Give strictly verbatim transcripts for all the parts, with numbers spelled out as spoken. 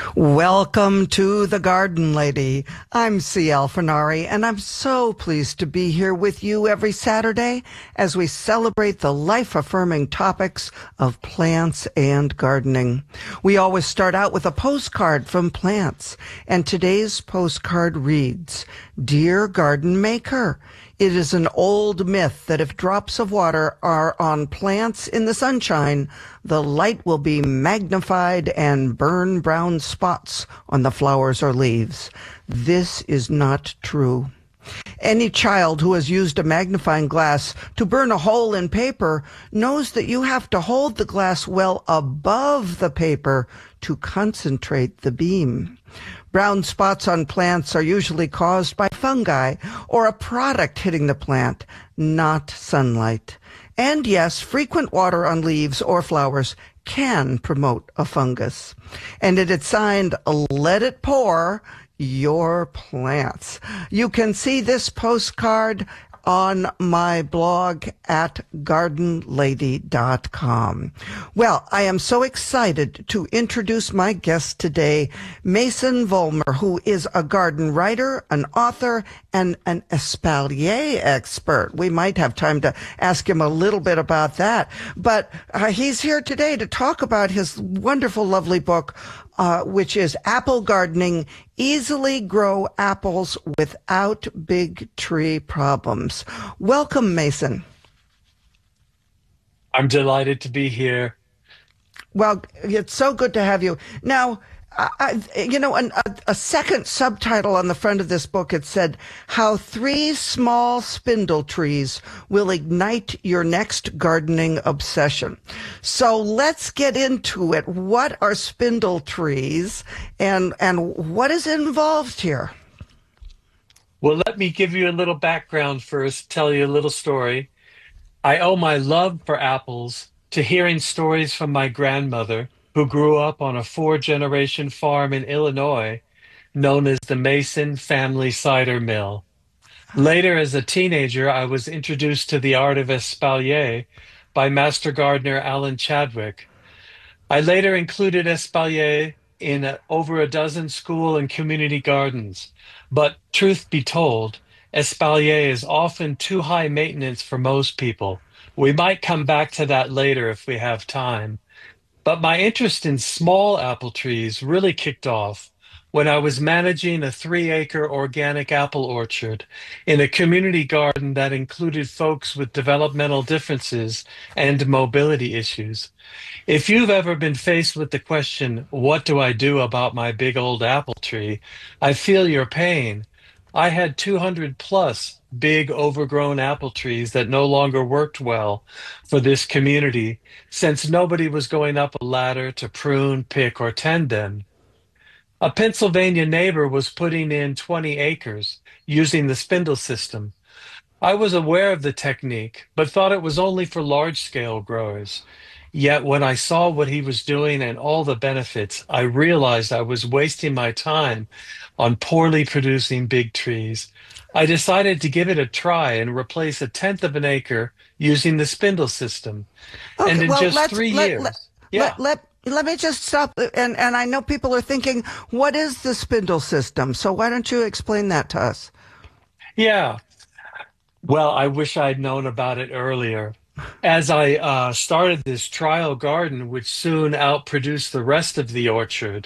Welcome to The Garden Lady. I'm C L Fernari, and I'm so pleased to be here with you every Saturday as we celebrate the life-affirming topics of plants and gardening. We always start out with a postcard from plants, and today's postcard reads, Dear Garden Maker, it is an old myth that if drops of water are on plants in the sunshine, the light will be magnified and burn brown spots on the flowers or leaves. This is not true. Any child who has used a magnifying glass to burn a hole in paper knows that you have to hold the glass well above the paper to concentrate the beam. Brown spots on plants are usually caused by fungi or a product hitting the plant, not sunlight. And yes, frequent water on leaves or flowers can promote a fungus. And it is signed, Let It Pour, Your Plants. You can see this postcard on my blog at garden lady dot com. Well, I am so excited to introduce my guest today, Mason Vollmer, who is a garden writer, an author, and an espalier expert. We might have time to ask him a little bit about that. But uh, he's here today to talk about his wonderful, lovely book, uh, which is Apple Gardening, Easily Grow Apples Without Big Tree Problems. Welcome, Mason. I'm delighted to be here. Well, it's so good to have you. Now, I, you know, an, a, a second subtitle on the front of this book, it said, How Three Small Spindle Trees Will Ignite Your Next Gardening Obsession. So let's get into it. What are spindle trees and, and what is involved here? Well, let me give you a little background first, tell you a little story. I owe my love for apples to hearing stories from my grandmother, who grew up on a four-generation farm in Illinois known as the Mason Family Cider Mill. Later, as a teenager, I was introduced to the art of espalier by master gardener Alan Chadwick. I later included espalier in a, over a dozen school and community gardens. But truth be told, espalier is often too high maintenance for most people. We might come back to that later if we have time. But my interest in small apple trees really kicked off when I was managing a three-acre organic apple orchard in a community garden that included folks with developmental differences and mobility issues. If you've ever been faced with the question, what do I do about my big old apple tree? I feel your pain. I had two hundred plus big overgrown apple trees that no longer worked well for this community since nobody was going up a ladder to prune, pick, or tend them. A Pennsylvania neighbor was putting in twenty acres using the spindle system. I was aware of the technique, but thought it was only for large-scale growers. Yet when I saw what he was doing and all the benefits, I realized I was wasting my time on poorly producing big trees. I decided to give it a try and replace a tenth of an acre using the spindle system. Okay, and in well, just let's, three let, years. Let, yeah. let, let, let me just stop. And, and I know people are thinking, what is the spindle system? So why don't you explain that to us? Yeah. Well, I wish I'd known about it earlier. As I uh, started this trial garden, which soon outproduced the rest of the orchard,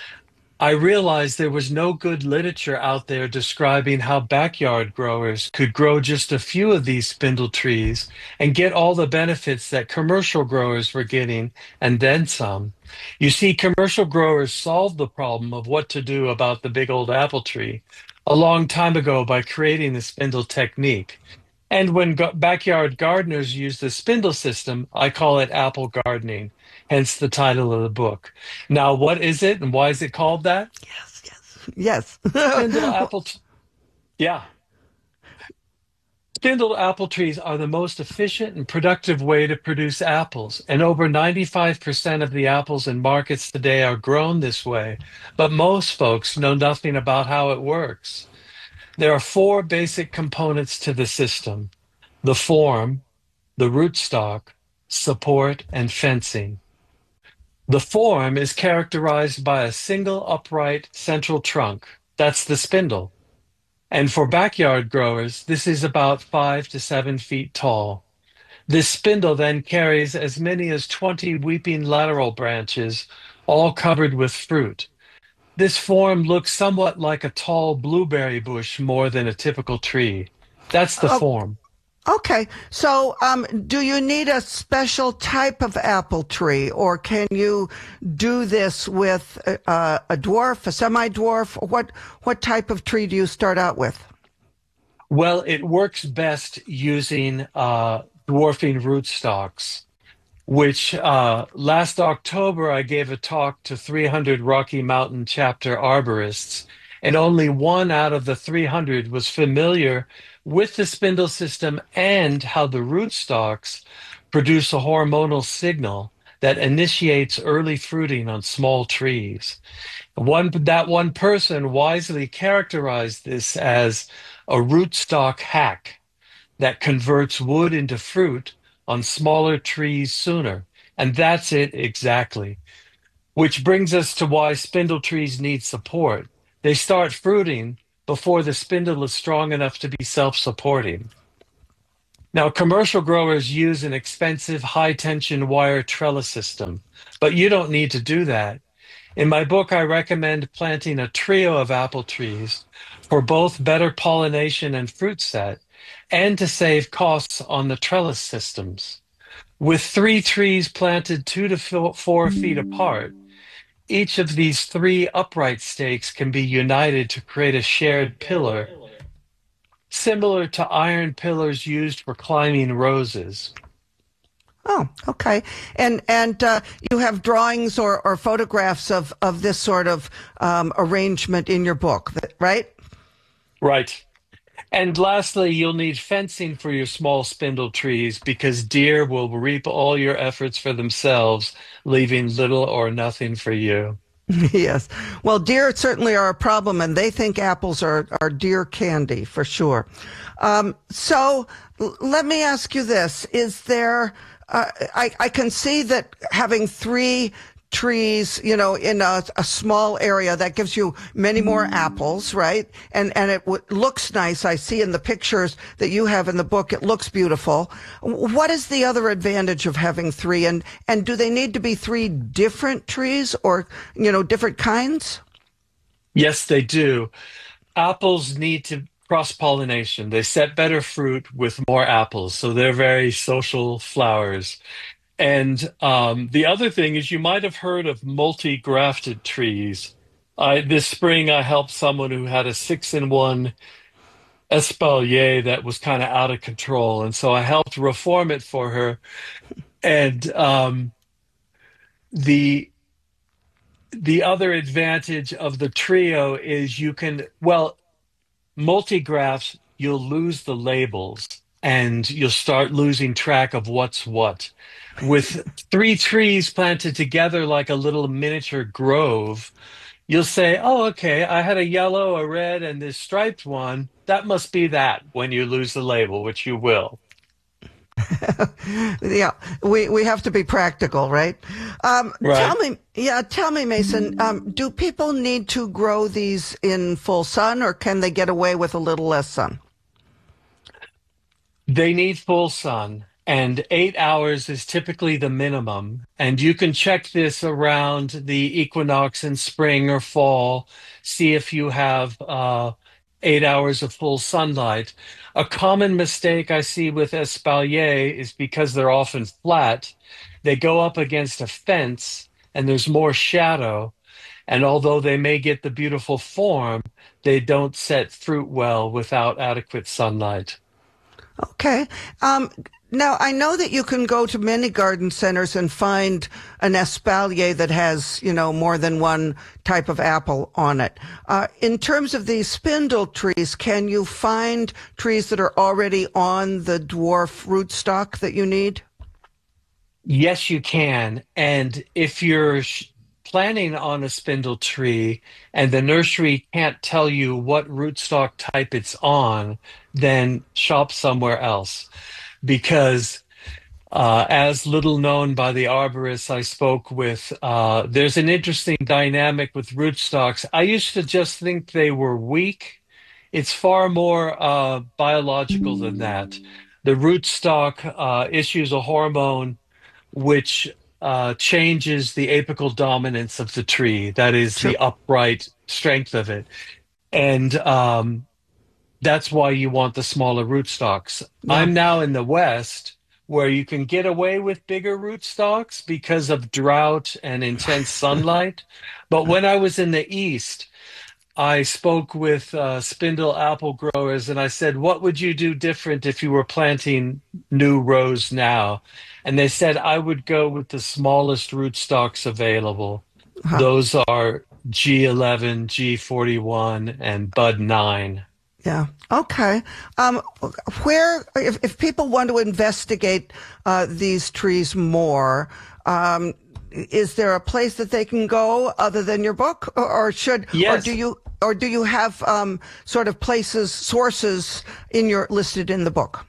I realized there was no good literature out there describing how backyard growers could grow just a few of these spindle trees and get all the benefits that commercial growers were getting, and then some. You see, commercial growers solved the problem of what to do about the big old apple tree a long time ago by creating the spindle technique. And when go- backyard gardeners use the spindle system, I call it apple gardening, hence the title of the book. Now, what is it and why is it called that? Yes, yes, yes. Spindle apple, t- yeah. Spindle apple trees are the most efficient and productive way to produce apples, and over ninety-five percent of the apples in markets today are grown this way, but most folks know nothing about how it works. There are four basic components to the system: the form, the rootstock, support, and fencing. The form is characterized by a single upright central trunk. That's the spindle. And for backyard growers, this is about five to seven feet tall. This spindle then carries as many as twenty weeping lateral branches, all covered with fruit. This form looks somewhat like a tall blueberry bush more than a typical tree. That's the Oh, form. okay. So, um, do you need a special type of apple tree, or can you do this with uh, a dwarf, a semi-dwarf? What what type of tree do you start out with? Well, it works best using uh, dwarfing rootstocks, which uh, last October I gave a talk to three hundred Rocky Mountain chapter arborists, and only one out of the three hundred was familiar with the spindle system and how the rootstocks produce a hormonal signal that initiates early fruiting on small trees. One, that one person wisely characterized this as a rootstock hack that converts wood into fruit on smaller trees sooner. And that's it exactly. Which brings us to why spindle trees need support. They start fruiting before the spindle is strong enough to be self-supporting. Now, commercial growers use an expensive high tension wire trellis system, but you don't need to do that. In my book, I recommend planting a trio of apple trees for both better pollination and fruit set, and to save costs on the trellis systems. With three trees planted two to four feet apart, each of these three upright stakes can be united to create a shared pillar, similar to iron pillars used for climbing roses. Oh, okay. And and uh, you have drawings or, or photographs of, of this sort of um, arrangement in your book, right? Right. And lastly, you'll need fencing for your small spindle trees because deer will reap all your efforts for themselves, leaving little or nothing for you. Yes. Well, deer certainly are a problem, and they think apples are, are deer candy for sure. Um, so l- let me ask you this. Is there, uh, I, I can see that having three trees, you know, in a, a small area that gives you many more apples, right? And and it w- looks nice. I see in the pictures that you have in the book, it looks beautiful. What is the other advantage of having three? And and do they need to be three different trees or, you know, different kinds? Yes, they do. Apples need to cross pollination. They set better fruit with more apples, so they're very social flowers. And um, the other thing is, you might have heard of multi-grafted trees. I, this spring, I helped someone who had a six in one espalier that was kind of out of control. And so I helped reform it for her. And um, the the other advantage of the trio is you can, well, multi-graphs, you'll lose the labels and you'll start losing track of what's what. With three trees planted together like a little miniature grove, you'll say, oh, okay, I had a yellow, a red, and this striped one. That must be that when you lose the label, which you will. Yeah, we, we have to be practical, right? Um, tell Right. me, yeah, tell me, Mason, um, do people need to grow these in full sun or can they get away with a little less sun? They need full sun, and eight hours is typically the minimum. And you can check this around the equinox in spring or fall, see if you have uh, eight hours of full sunlight. A common mistake I see with espalier is because they're often flat, they go up against a fence and there's more shadow. And although they may get the beautiful form, they don't set fruit well without adequate sunlight. Okay. Um, now, I know that you can go to many garden centers and find an espalier that has, you know, more than one type of apple on it. Uh, in terms of these spindle trees, can you find trees that are already on the dwarf rootstock that you need? Yes, you can. And if you're sh- planning on a spindle tree and the nursery can't tell you what rootstock type it's on, then shop somewhere else because Uh, as little known by the arborists I spoke with, uh, there's an interesting dynamic with rootstocks. I used to just think they were weak. It's far more uh, biological than that. The rootstock uh, issues a hormone which uh, changes the apical dominance of the tree, that is, Sure. the upright strength of it. And um, that's why you want the smaller rootstocks. Yeah. I'm now in the West where you can get away with bigger rootstocks because of drought and intense sunlight. But when I was in the East, I spoke with uh, spindle apple growers and I said, what would you do different if you were planting new rows now? And they said, I would go with the smallest rootstocks available. Huh. Those are G eleven, G forty-one, and Bud nine. Yeah. Okay. Um, where, if, if people want to investigate uh, these trees more, um, is there a place that they can go other than your book, or, or should, Yes. or do you, or do you have um, sort of places, sources in your listed in the book?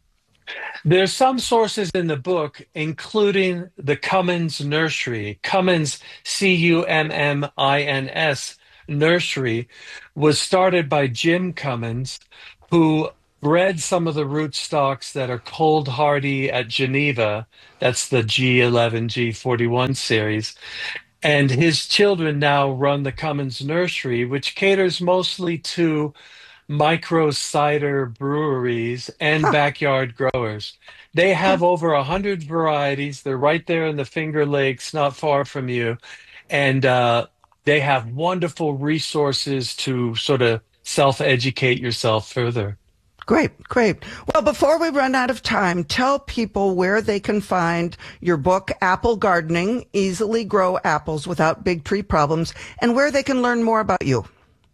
There's some sources in the book, including the Cummins Nursery. Cummins, C U M M I N S, Nursery, was started by Jim Cummins, who bred some of the rootstocks that are cold hardy at Geneva. That's the G eleven, G forty-one series. And his children now run the Cummins Nursery, which caters mostly to micro cider breweries and Huh. backyard growers. They have over a hundred varieties. They're right there in the Finger Lakes, not far from you. And uh, they have wonderful resources to sort of self-educate yourself further. Great, great. Well, before we run out of time, tell people where they can find your book, Apple Gardening, Easily Grow Apples Without Big Tree Problems, and where they can learn more about you.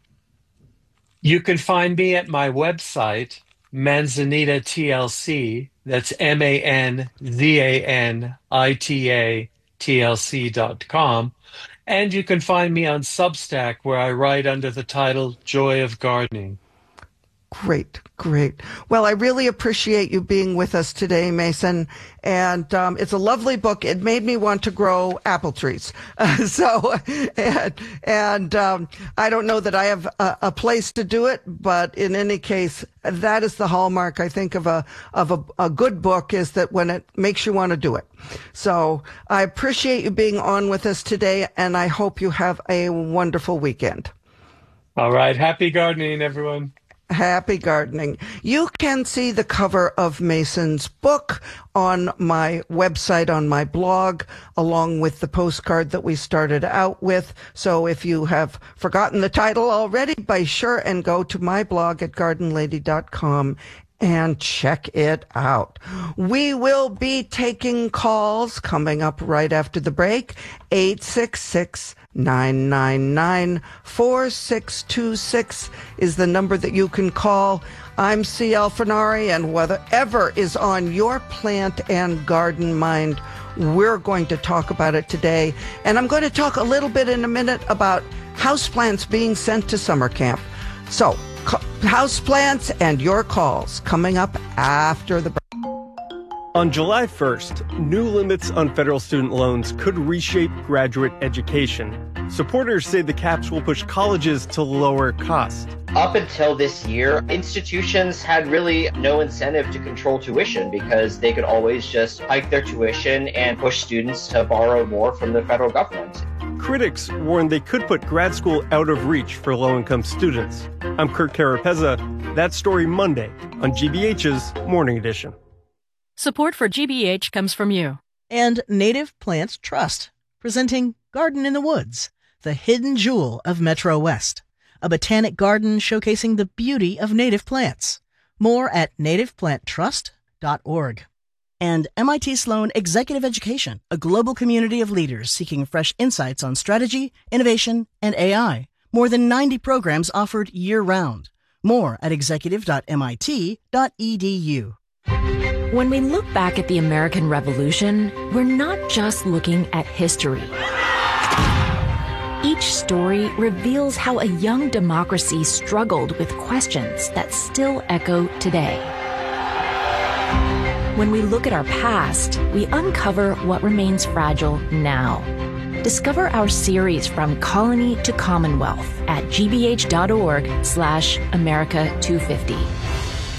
You can find me at my website, Manzanita T L C. That's M A N Z A N I T A T L C dot com. And you can find me on Substack, where I write under the title Joy of Gardening. Great, great. Well, I really appreciate you being with us today, Mason. And um, it's a lovely book. It made me want to grow apple trees. Uh, so, and, and um, I don't know that I have a, a place to do it, but in any case, that is the hallmark, I think, of a of a, a good book, is that when it makes you want to do it. So I appreciate you being on with us today, and I hope you have a wonderful weekend. All right. Happy gardening, everyone. Happy gardening. You can see the cover of Mason's book on my website, on my blog, along with the postcard that we started out with. So if you have forgotten the title already, be sure and go to my blog at garden lady dot com and check it out. We will be taking calls coming up right after the break. eight six six, nine nine nine, four six two six is the number that you can call. I'm C L Fernari, and whatever is on your plant and garden mind, we're going to talk about it today. And I'm going to talk a little bit in a minute about houseplants being sent to summer camp. So, houseplants and your calls coming up after the break. On July first, new limits on federal student loans could reshape graduate education. Supporters say the caps will push colleges to lower cost. Up until this year, institutions had really no incentive to control tuition because they could always just hike their tuition and push students to borrow more from the federal government. Critics warn they could put grad school out of reach for low-income students. I'm Kurt Carapezza. That story Monday on G B H's Morning Edition. Support for G B H comes from you. And Native Plants Trust, presenting Garden in the Woods, the hidden jewel of Metro West, a botanic garden showcasing the beauty of native plants. More at native plant trust dot org. And M I T Sloan Executive Education, a global community of leaders seeking fresh insights on strategy, innovation, and A I. More than ninety programs offered year-round. More at executive dot M I T dot E D U. When we look back at the American Revolution, we're not just looking at history. Each story reveals how a young democracy struggled with questions that still echo today. When we look at our past, we uncover what remains fragile now. Discover our series From Colony to Commonwealth at gbh.org slash America two fifty.